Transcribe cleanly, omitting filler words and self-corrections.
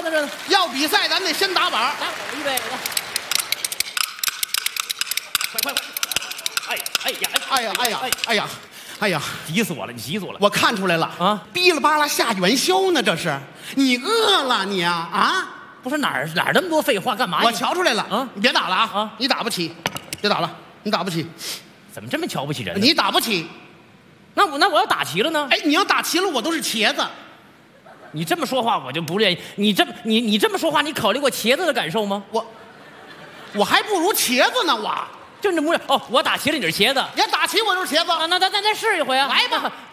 呢这？ 要比赛咱得先打板。 来，预备，快！ 哎呀！ 急死我了！你急死我了！ 我看出来了啊！ 哔哩吧啦下元宵呢，这是你饿了你呀？啊！ 不是哪儿那么多废话干嘛？ 我瞧出来了啊！ 你别打了啊！ 啊！ 你打不起，别打了，你打不起， 怎么这么瞧不起人呢？ 你打不起。 那我要打齐了呢？ 哎，你要打齐了，我都是茄子。 你这么说话我就不愿意。你这么说话，你考虑过茄子的感受吗？ 我还不如茄子呢，我。 就这模样哦，我打齐了，你是茄子。 你要打齐我就是茄子。 那再试一回啊！ 来吧，